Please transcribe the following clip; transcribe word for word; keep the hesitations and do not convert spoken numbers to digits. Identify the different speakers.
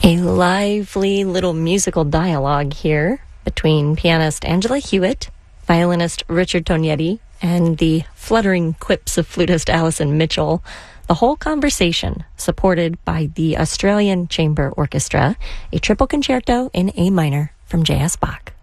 Speaker 1: A lively little musical dialogue here between pianist Angela Hewitt, violinist Richard Tognetti, and the fluttering quips of flutist Alison Mitchell. The whole conversation supported by the Australian Chamber Orchestra, a triple concerto in A minor from J S. Bach.